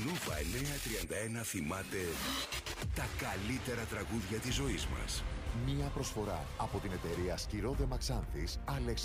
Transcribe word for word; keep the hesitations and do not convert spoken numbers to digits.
Νόβα εννιακόσια τριάντα ένα θυμάται τα καλύτερα τραγούδια της ζωής μας. Μία προσφορά από την εταιρεία Σκυρόδε Μαξάνθης Alex